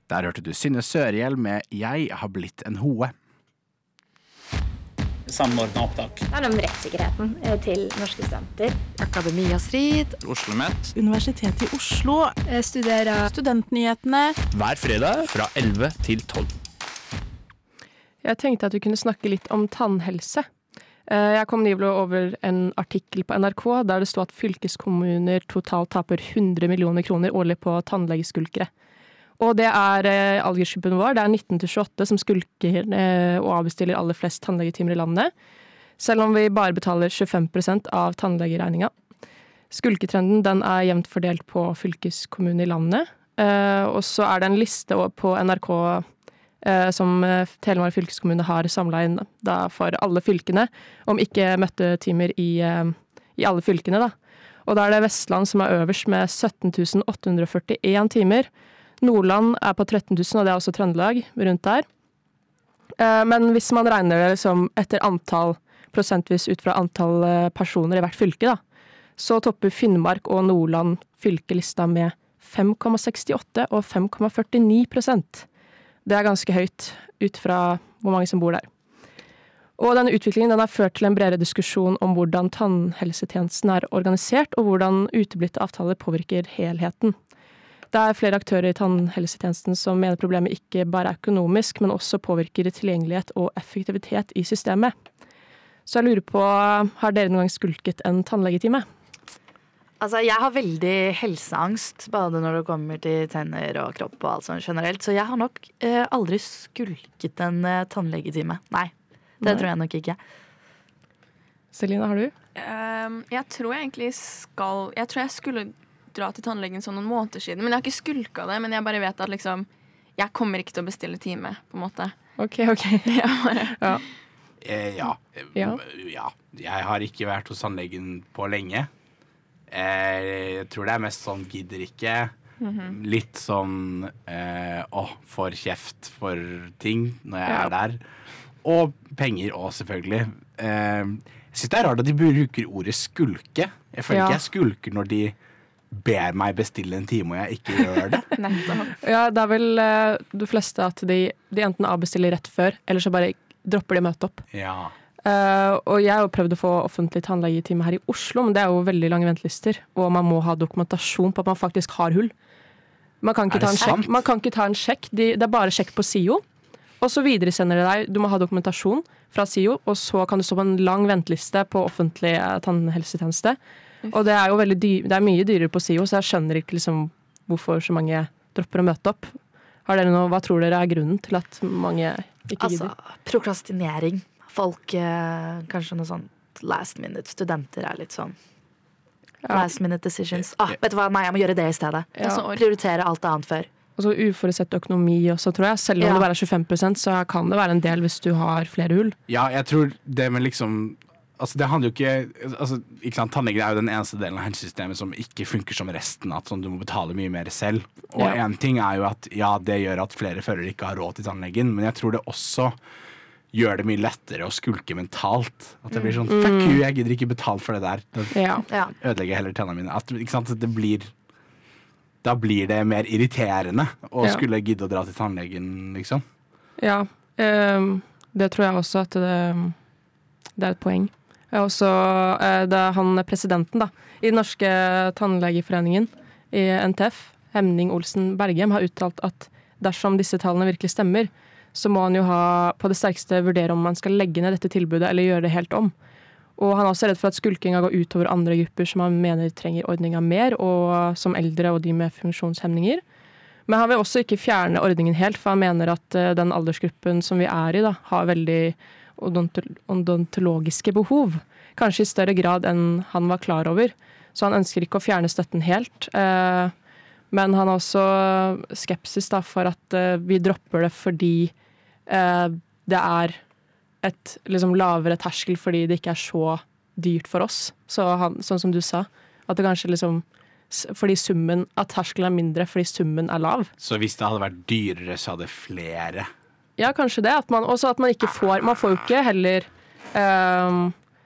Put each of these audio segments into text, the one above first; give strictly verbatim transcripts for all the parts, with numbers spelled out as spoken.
Der hørte du Synne Sørhjell med Jeg har blitt en hoe. Samordnet opptak. Det er om rettssikkerheten til norske studenter. Akademia Strid. OsloMet. Universitetet i Oslo. Studerer Studentnyhetene. Hver fredag fra elleve til tolv. Jeg tenkte at vi kunne snakke litt om tannhelse. Jeg kom nylig over en artikkel på N R K der det stod at fylkeskommuner totalt taper hundre millioner kroner årlig på tannlegeskulkere. Og det er aldersgruppen vår, det er nitten til tjueåtte som skulker og avbestiller aller flest tannlegetimer i landet, selv om vi bare betaler tjuefem prosent av tannlegeregninga. Skulketrenden den er jevnt fordelt på fylkeskommuner i landet, og så er det en liste på N R K som Telemark fylkeskommune har samlet inn da, for alle fylkene, om ikke møttetimer i, i alle fylkene. Da. Og da er det Vestland som er øverst med sytten tusen åtte hundre førtien timer. Nordland er på tretten tusen, og det er også Trøndelag rundt der. Men hvis man regner det liksom etter antall, prosentvis ut fra antall personer i hvert fylke, da, så topper Finnmark og Nordland fylkelista med fem komma sekstiåtte og fem komma førtini prosent. Det er ganske høyt ut fra hvor mange som bor der. Og denne utviklingen den har ført til en bredere diskusjon om hvordan tannhelsetjenesten er organisert, og hvordan uteblitte avtaler påvirker helheten. Det er flere aktører i tannhelsetjenesten som mener problemet ikke bare er økonomisk, men også påvirker tilgjengelighet og effektivitet i systemet. Så jeg lurer på, har dere noen gang skulket en tannlegetime? Altså, jeg har veldig helseangst, både når det kommer til tenner og kropp og alt sånt generelt, så jeg har nok eh, aldri skulket en eh, tannlegetime. Nei, det Nei. tror jeg nok ikke. Selina, har du? Um, jeg tror jeg egentlig skal, jeg tror jeg skulle dra til tannlegen sånn noen måneder siden, men jeg har ikke skulket det, men jeg bare vet at liksom, jeg kommer ikke til å bestille time, på en måte. Ok, ok. Jeg bare... Ja. Eh, ja. ja. ja. Jeg har ikke vært hos tannlegen på lenge. Jeg tror det er mest sånn gidder ikke. Mm-hmm. Litt sånn eh, å, får kjeft for ting når jeg ja. er der. Og penger også, selvfølgelig. Eh, jeg synes det er rart at de bruker ordet skulke. Jeg føler ja. ikke jeg skulker når de ber meg bestille en time og jeg ikke gjør det. Ja, det er vel uh, de fleste at de, de enten avbestiller rett før, eller så bare dropper de å møte opp. Ja. Uh, og jeg har jo prøvd å få offentlig tannlegetime her i Oslo, men det er jo veldig lange ventelister, og man må ha dokumentasjon på at man faktisk har hull. Man kan ikke, ta en, sjekk. Man kan ikke ta en sjekk, de, det er bare sjekk på S I O, og så videresender det deg, du må ha dokumentasjon fra S I O, og så kan du stå på en lang venteliste på offentlig uh, tannhelsetjeneste, og det er jo veldig dyr, det er mye dyrere på S I O, så jeg skjønner ikke liksom hvorfor så mange dropper å møte opp. Har dere noe, hva tror dere er grunnen til at mange ikke gidder? Altså, prokrastinering. Folk, eh, kanskje noe sånt last minute, studenter er litt sånn ja. last minute decisions. Ah, vet du hva, nei, jeg må gjøre det i stedet. Ja. Prioritere alt annet før. Og så uforutsett økonomi også, tror jeg. Selv om ja. det bare er tjuefem prosent, så kan det være en del hvis du har flere hull. Ja, jeg tror det med liksom, altså det handler jo ikke, altså, ikke sant, tannlegen er jo den eneste delen av helsesystemet som ikke funker som resten, at sånn, du må betale mye mer selv. Og ja. en ting er jo at, ja, det gjør at flere førere ikke har råd til tannlegen, men jeg tror det også gjør det mye lettere å skulke mentalt. At det blir sånn, fuck you, jeg gidder ikke betale for det der. Da ja. ødelegger heller tennene mine. At, ikke sant, det blir, da blir det mer irriterende å ja. skulle gidde å dra til tannlegen, liksom. Ja, um, det tror jeg også at det, det er et poeng. Også, uh, det er han presidenten da, i den norske tannlegeforeningen i N T F, Hemning Olsen Bergem, har uttalt at dersom disse tallene virkelig stemmer, så må han jo ha på det sterkeste vurdere om man skal legge ned dette tilbudet eller gjøre det helt om. Og han er også redd for at skulkinga går ut over andre grupper som han mener trenger ordninga mer, og som eldre og de med funksjonshemninger. Men han vil også ikke fjerne ordningen helt, for han mener at uh, den aldersgruppen som vi er i da, har veldig odontologiske behov. Kanskje i større grad enn han var klar over. Så han ønsker ikke å fjerne støtten helt. Uh, men han har også skepsis da, for at uh, vi dropper det fordi uh, det er et liksom, lavere terskel fordi det ikke er så dyrt for oss. Så han, sånn som du sa, at det kanskje liksom fordi summen, at terskelen er mindre fordi summen er lav. Så hvis det hadde vært dyrere, så hadde flere? Ja, kanskje det. At man, også at man ikke får, man får jo ikke heller um,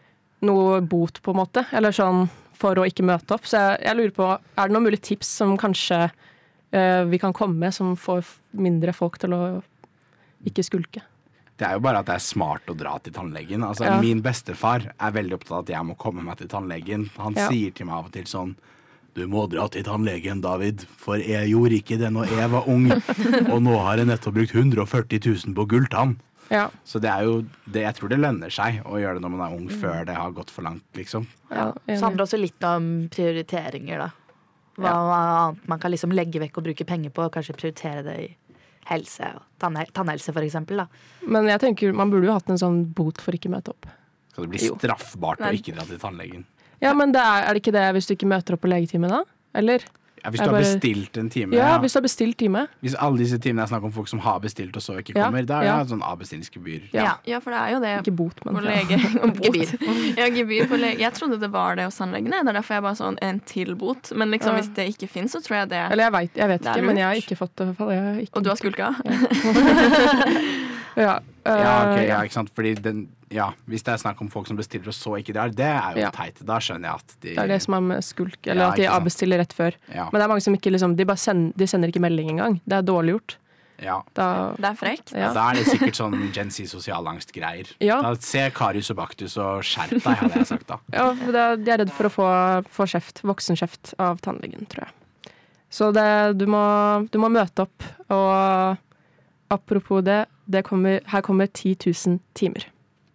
noe bot på en måte, eller sånn for å ikke møte opp. Så jeg, jeg lurer på, er det noen mulige tips som kanskje eh, vi kan komme som får mindre folk til å ikke skulke. Det er jo bare at det er smart å dra til tannlegen. Altså, Ja. Min bestefar er veldig opptatt av at jeg må komme meg til tannlegen. Han Ja. sier til meg av og til sånn: du må dra til tannlegen, David, for jeg gjorde ikke det når jeg var ung, og nå har jeg nettopp brukt hundre og førti tusen på gulltann. Ja. Så det er jo det, jeg tror det lønner seg å gjøre det når man er ung, før det har gått for langt, liksom. Ja, Så handler det også litt om prioriteringer, da. Hva annet man kan liksom legge vekk og bruke penger på, og kanskje prioritere det i helse og tannhel tannhelse, for eksempel, da. Men jeg tenker, man burde jo hatt en sånn bot for ikke møte opp. Skal det bli Jo. straffbart å Nei. ikke dra til tannlegen? Ja, men det er, er det ikke det hvis du ikke møter opp på legetimen da? Eller? Ja, hvis Jeg du har bare- bestilt en time. Ja, Ja. hvis du har bestilt time. Hvis alle disse timene er snakk om folk som har bestilt og så ikke Ja, kommer, da er ja. det sånn avbestillingsgebyr. Ja. Ja, for det er jo det Ikke bot, men på ja. lege. Og bot. Gebyr. Ja, gebyr på lege. Jeg trodde det var det hos tannlegene. Det er derfor jeg bare sånn en til bot. Men liksom, Ja. hvis det ikke finnes, så tror jeg det. Eller jeg vet, jeg vet Det er ikke, men jeg har lurt. ikke fått det. i hvert fall. Jeg har ikke. Og du har skulka? Ja, Ja, ok, øh, ja, ikke sant? Fordi den, ja, hvis det er snakk om folk som bestiller og så ikke drar, det er jo Ja. teit. Da skjønner jeg at de det er det som er med skulk. Eller Ja, at de ikke sant. avbestiller rett før. Ja, Men det er mange som ikke liksom, de, bare sender, de sender ikke melding engang. Det er dårlig gjort. ja. Da, Det er frekt. ja. Da er det sikkert sånn Gen Z sosialangst-greier. Ja. Da Se Karius og Baktus og skjerp deg, hadde jeg sagt da. Ja, for det, de er redd for å få, få kjeft, voksenkjeft av tannlegen, tror jeg. Så det, du, må, du må møte opp. Og apropos det, det kommer, her kommer ti tusen timer.